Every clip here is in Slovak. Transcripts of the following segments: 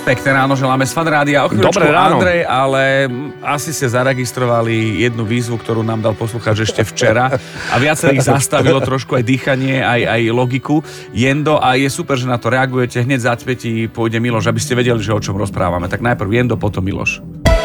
Pekné ráno želáme z Fan Rádia. O chvíľučku Andrej, ale asi ste zaregistrovali jednu výzvu, ktorú nám dal poslucháč ešte včera a viacerých zastavilo trošku aj dýchanie, aj logiku. Jendo, a je super, že na to reagujete. Hneď za cpäti pôjde Miloš, aby ste vedeli, že o čom rozprávame. Tak najprv Jendo, potom Miloš.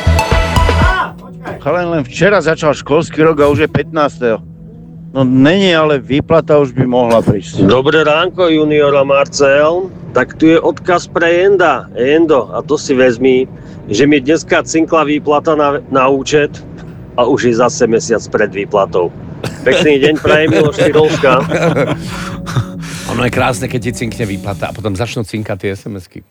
Chalaň, len včera začal školský rok a už je 15. No není, ale výplata už by mohla prísť. Dobré ránko, junior a Marcel. Tak tu je odkaz pre Jenda. Jendo, a to si vezmi, že mi dneska cinkla výplata na účet a už je zase mesiac pred výplatou. Pekný deň prajem, Miloš Tyrolská. Ono je krásne, keď ti cinkne výplata a potom začnú cinkať tie SMS-ky.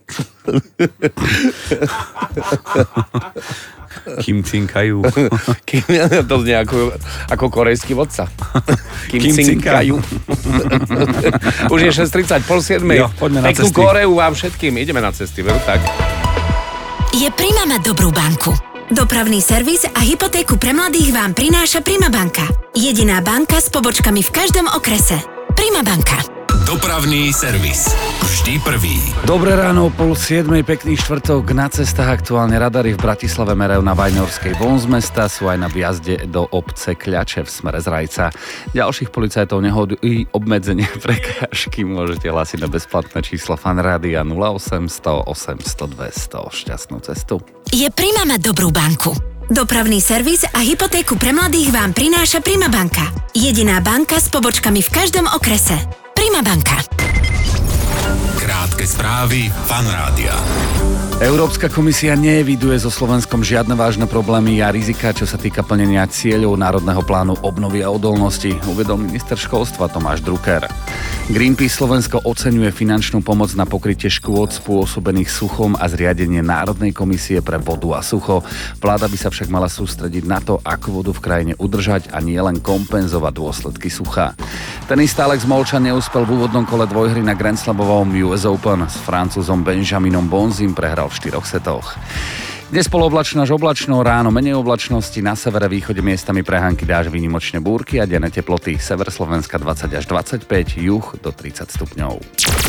Kým cinkajú. To znie ako korejský vodca. Kým cinkajú. Už je 6:30, 6:30. Jo, poďme na Peknú cesty. Koreu vám všetkým. Ideme na cesty, veru tak? Je Prima mať dobrú banku. Dopravný servis a hypotéku pre mladých vám prináša Prima banka. Jediná banka s pobočkami v každom okrese. Prima banka. Dopravný servis. Vždy prvý. Dobré ráno, 6:30, pekný štvrtok. Na cestách aktuálne radary v Bratislave merajú na Vajnorskej von z mesta, sú aj na vjazde do obce Kľače v smere z Rajca. Ďalších policajtov nehodu i obmedzenie prekážky môžete hlásiť na bezplatné číslo Fan Rádia 0800 800 200. Šťastnú cestu. Je Prima mať dobrú banku. Dopravný servis a hypotéku pre mladých vám prináša Prima banka. Jediná banka s pobočkami v každom okrese. Prima banka. Krátke správy Fan Rádia. Európska komisia neeviduje so Slovenskom žiadne vážne problémy a rizika, čo sa týka plnenia cieľov Národného plánu obnovy a odolnosti, uvedol minister školstva Tomáš Drucker. Greenpeace Slovensko oceňuje finančnú pomoc na pokrytie škôd spôsobených suchom a zriadenie Národnej komisie pre vodu a sucho. Vláda by sa však mala sústrediť na to, ako vodu v krajine udržať a nie len kompenzovať dôsledky sucha. Tenista Alex Molčan neúspel v úvodnom kole dvojhry na Grand Slamovom US Open. S Francúzom Benjaminom Bonzim prehral v 4 setoch. Dnes poloblačno až oblačno, ráno menej oblačnosti, na severe východe miestami prehánky dáž, výnimočne búrky a denné teploty. Sever Slovenska 20 až 25, juh do 30 stupňov.